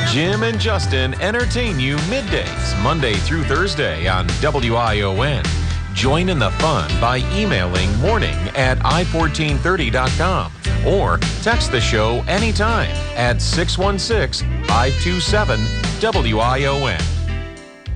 Jim and Justin entertain you middays, Monday through Thursday on WION. Join in the fun by emailing morning@i1430.com or text the show anytime at 616-527-WION.